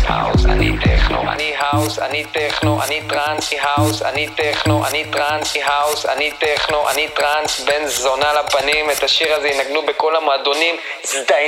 האוס, אני טכנו, אני האוס, אני טכנו, אני טרנס, האוס, אני טכנו, אני טרנס, האוס, אני טכנו, אני טרנס, בן זונה לפנים, את השיר הזה ינגנו בכל המועדונים, זדיין